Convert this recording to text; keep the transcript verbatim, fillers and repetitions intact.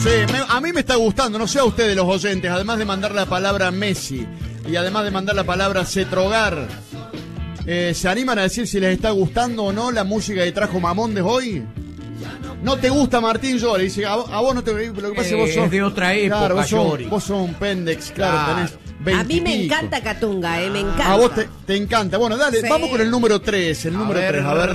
Sí, me, a mí me está gustando, no sé a ustedes los oyentes, además de mandar la palabra Messi y además de mandar la palabra Cetrogar, eh, ¿se animan a decir si les está gustando o no la música que trajo Mamondes hoy? ¿No te gusta Martín Llori? Dice, a, a vos no te... Lo que pasa es que vos sos... Es de otra época, claro, vos sos, Llori. vos sos un pendex, claro, Claro. tenés veinte A mí me y pico. encanta Catunga, eh, me encanta. A vos te, te encanta. Bueno, dale, Sí. vamos con el número tres, el número ver. tres, a ver.